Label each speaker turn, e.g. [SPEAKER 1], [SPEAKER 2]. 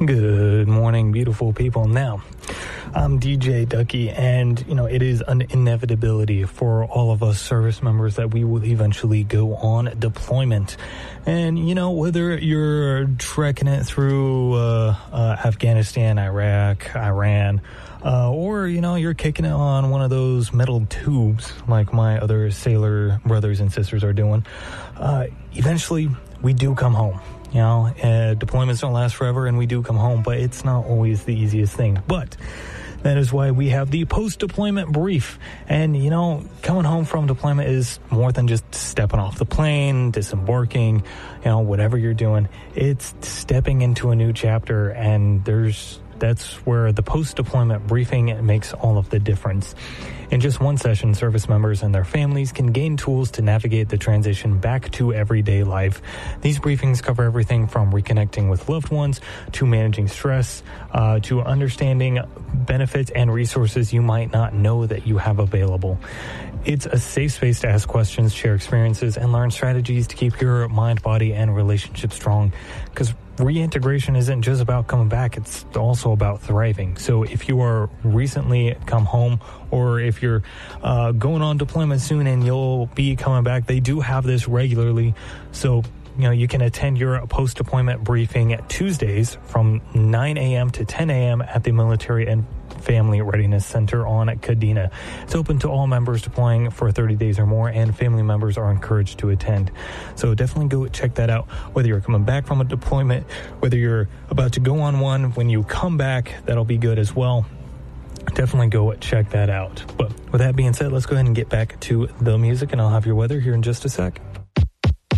[SPEAKER 1] Good morning, beautiful people. Now, I'm DJ Ducky, and, it is an inevitability for all of us service members that we will eventually go on deployment. And, whether you're trekking it through Afghanistan, Iraq, Iran, or, you're kicking it on one of those metal tubes like my other sailor brothers and sisters are doing, eventually we do come home. Deployments don't last forever, and we do come home, but it's not always the easiest thing. But that is why we have the post-deployment brief. And, coming home from deployment is more than just stepping off the plane, disembarking, whatever you're doing. It's stepping into a new chapter, and that's where the post-deployment briefing makes all of the difference. In just one session, service members and their families can gain tools to navigate the transition back to everyday life. These briefings cover everything from reconnecting with loved ones to managing stress, to understanding benefits and resources you might not know that you have available. It's a safe space to ask questions, share experiences, and learn strategies to keep your mind, body, and relationship strong. Because reintegration isn't just about coming back, it's also about thriving. So if you are recently come home, or if you're going on deployment soon and you'll be coming back, they do have this regularly. So you can attend your post-deployment briefing at Tuesdays from 9 a.m. to 10 a.m. at the Military and Family Readiness Center on Kadena. It's open to all members deploying for 30 days or more, and family members are encouraged to attend. So definitely go check that out. Whether you're coming back from a deployment, whether you're about to go on one, when you come back, that'll be good as well. Definitely go check that out. But with that being said, let's go ahead and get back to the music, and I'll have your weather here in just a sec.